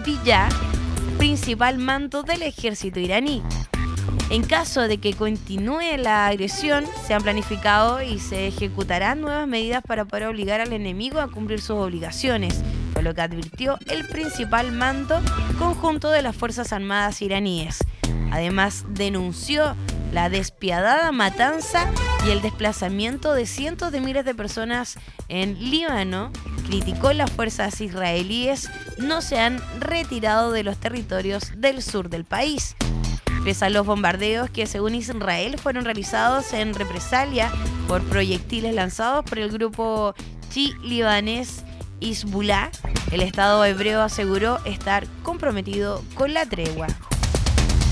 Abdillah, principal mando del ejército iraní. En caso de que continúe la agresión, se han planificado y se ejecutarán nuevas medidas para poder obligar al enemigo a cumplir sus obligaciones, fue lo que advirtió el principal mando conjunto de las Fuerzas Armadas iraníes. Además, denunció la despiadada matanza y el desplazamiento de cientos de miles de personas en Líbano. Criticó las fuerzas israelíes no se han retirado de los territorios del sur del país. Pese a los bombardeos que, según Israel, fueron realizados en represalia por proyectiles lanzados por el grupo chi-libanés Hezbollah, el Estado hebreo aseguró estar comprometido con la tregua.